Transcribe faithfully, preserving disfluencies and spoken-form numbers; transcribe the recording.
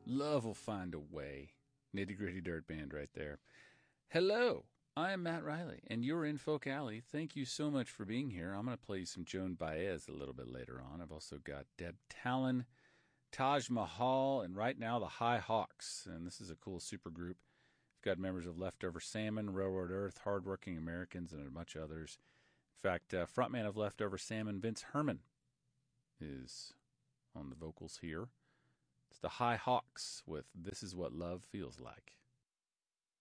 Love will find a way. Nitty Gritty Dirt Band right there. Hello, I am Matt Riley, and you're in Folk Alley. Thank you so much for being here. I'm going to play you some Joan Baez a little bit later on. I've also got Deb Talon, Taj Mahal, and right now the High Hawks. And this is a cool super group. We've got members of Leftover Salmon, Railroad Earth, Hardworking Americans, and a bunch of others. In fact, uh, frontman of Leftover Salmon, Vince Herman, is on the vocals here. It's the High Hawks with This Is What Love Feels Like.